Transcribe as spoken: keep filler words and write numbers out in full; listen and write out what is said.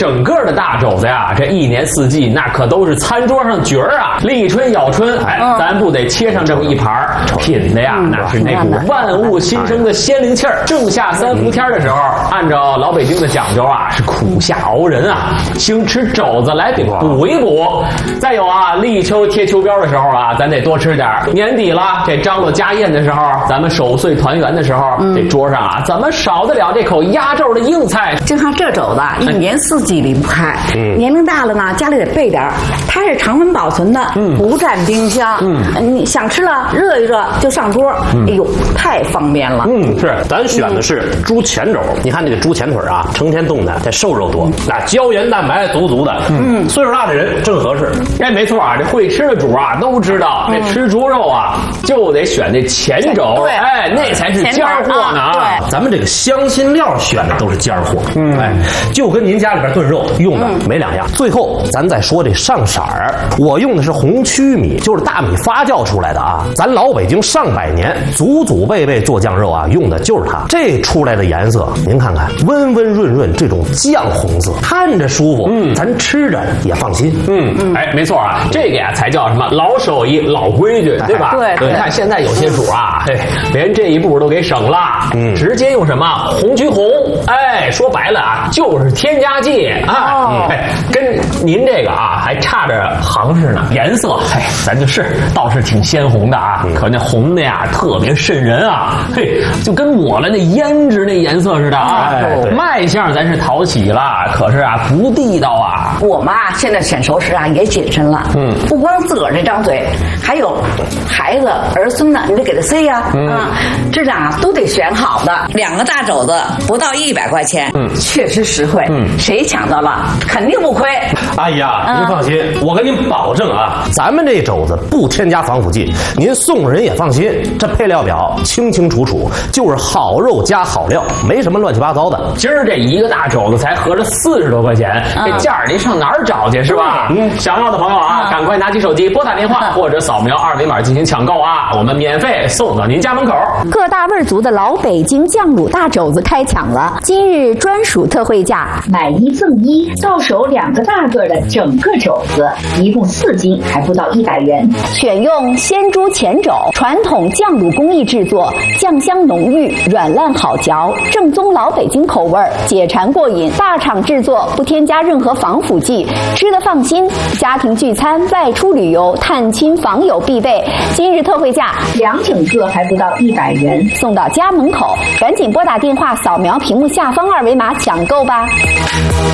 整个的大肘子呀，这一年四季那可都是餐桌上角儿啊，立春咬春，哎，嗯、咱不得切上这么一盘，品的呀，嗯、那是那股万物新生的鲜灵气儿。正夏三伏天的时候，按照老北京的讲究啊，是苦夏熬人啊，兴吃肘子来给补一补。再有啊，立秋贴秋膘的时候啊，咱得多吃点。年底了，这张罗家宴的时候，咱们守岁团圆的时候，嗯、这桌上啊，怎么少得了这口压轴的硬菜？ 就像这肘子，一年四季离不开。嗯、年龄大了呢，家里得备点。它是常温保存的，嗯、不占冰箱。嗯，你想吃了，热一热就上桌。嗯、哎呦，太方便了。 嗯，是，咱选的是猪前肘。你看这个猪前腿啊，成天冻的，这瘦肉多，那胶原蛋白足足的。嗯，岁数大的人正合适。 哎，没错啊，这会吃的主啊都知道，这吃猪肉啊就得选这前肘。对，哎，那才是尖货呢啊。 对，咱们这个香辛料选的都是尖货。嗯，哎，就跟您家里边炖肉用的没两样。最后咱再说这上色儿，我用的是红曲米，就是大米发酵出来的啊。咱老北京上百年祖祖辈辈做酱肉啊，用的就是它。这出来的颜色，您看看，温温润润，这种酱红色，看着舒服，嗯，咱吃着也放心。 嗯嗯，哎，没错啊，这个呀才叫什么老手艺、老规矩，对吧？ 对对。 你看现在有些主啊，嘿，连这一步都给省了，嗯，直接用什么红曲红，哎，说白了啊，就是添加剂啊。哦、哎，跟您这个啊还差着行市呢。颜色，哎，咱就是倒是挺鲜红的啊，嗯、可那红的呀特别瘆人啊，嘿，就跟抹了那胭脂那颜色似的啊。哎、卖相咱是讨喜了，可是啊不地道啊。 我们啊现在选熟食啊也谨慎了，嗯，不光自个儿这张嘴，还有孩子儿孙呢，你得给他塞呀、啊，嗯、啊，这俩都得选好的。两个大肘子不到一百块钱，嗯，确实实惠，嗯，谁抢到了肯定不亏。 阿姨啊，您放心，嗯、我跟您保证啊，咱们这肘子不添加防腐剂，您送人也放心。这配料表清清楚楚，就是好肉加好料，没什么乱七八糟的。 今儿这一个大肘子才合着四十多块钱，嗯、这价您上哪儿找去是吧？嗯，想要的朋友啊，赶快拿起手机拨打电话，或者扫描二维码进行抢购啊，我们免费送到您家门口。 各大味足的老北京酱卤大肘子开抢了，今日专属特惠价， 买一赠一，到手两个大个的整个肘子，一共四斤，还不到一百元。 选用鲜猪前肘，传统酱卤工艺制作，酱香浓郁，软烂好嚼，正宗老北京口味，解馋过瘾。大厂制作，不添加任何防腐剂，吃得放心。家庭聚餐、外出旅游、探亲访友必备。今日特惠价， 两整个还不到一百元， 送到家门口。赶紧拨打电话，扫描屏幕下方二维码抢购吧。